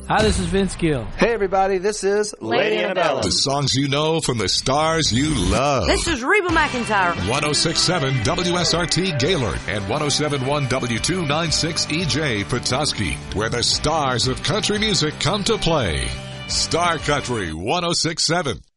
Hi, this is Vince Gill. Hey, everybody, this is Lady Antebellum. The songs you know from the stars you love. This is Reba McEntire. 106.7 WSRT Gaylord and 107.1 W296 EJ Petoskey, where the stars of country music come to play. Star Country 106.7.